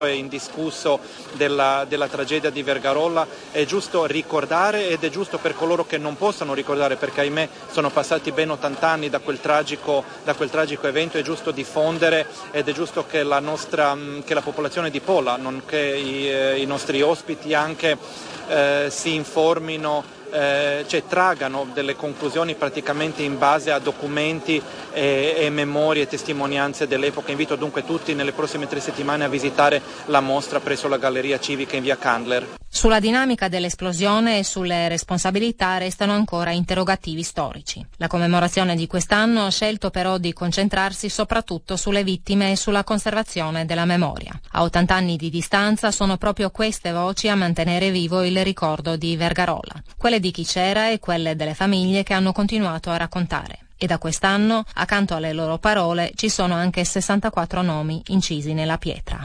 indiscusso della tragedia di Vergarolla. È giusto ricordare ed è giusto per coloro che non possono ricordare, perché ahimè sono passati ben 80 anni da quel tragico evento. È giusto diffondere ed è giusto che la popolazione di Pola, nonché i nostri ospiti anche si informino, traggano delle conclusioni praticamente in base a documenti e memorie e testimonianze dell'epoca. Invito dunque tutti nelle prossime 3 settimane a visitare la mostra presso la Galleria Civica in via Candler. Sulla dinamica dell'esplosione e sulle responsabilità restano ancora interrogativi storici. La commemorazione di quest'anno ha scelto però di concentrarsi soprattutto sulle vittime e sulla conservazione della memoria. A 80 anni di distanza sono proprio queste voci a mantenere vivo il ricordo di Vergarolla, quelle di chi c'era e quelle delle famiglie che hanno continuato a raccontare. E da quest'anno, accanto alle loro parole, ci sono anche 64 nomi incisi nella pietra.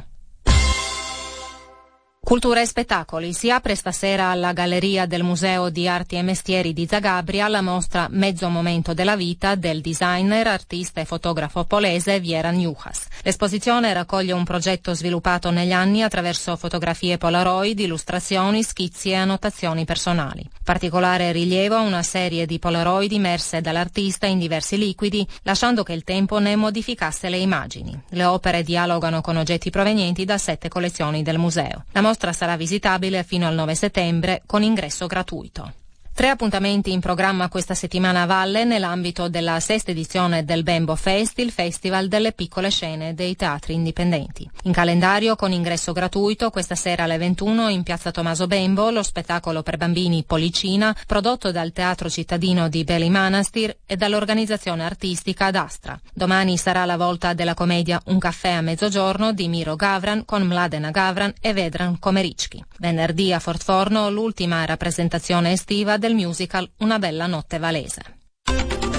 Cultura e spettacoli. Si apre stasera alla Galleria del Museo di Arti e Mestieri di Zagabria la mostra Mezzo momento della vita del designer, artista e fotografo polese Vieran Juhas. L'esposizione raccoglie un progetto sviluppato negli anni attraverso fotografie Polaroid, illustrazioni, schizzi e annotazioni personali. Particolare rilievo una serie di Polaroid immerse dall'artista in diversi liquidi, lasciando che il tempo ne modificasse le immagini. Le opere dialogano con oggetti provenienti da 7 collezioni del museo. La mostra sarà visitabile fino al 9 settembre con ingresso gratuito. 3 appuntamenti in programma questa settimana a valle nell'ambito della 6ª edizione del Bembo Fest, il festival delle piccole scene dei teatri indipendenti. In calendario con ingresso gratuito questa sera alle 21 in piazza Tommaso Bembo lo spettacolo per bambini Policina, prodotto dal Teatro Cittadino di Beli Manastir e dall'organizzazione artistica Ad Astra. Domani sarà la volta della commedia Un caffè a mezzogiorno di Miro Gavran con Mladena Gavran e Vedran Komerički. Venerdì a Fortforno l'ultima rappresentazione estiva del musical Una bella notte valese.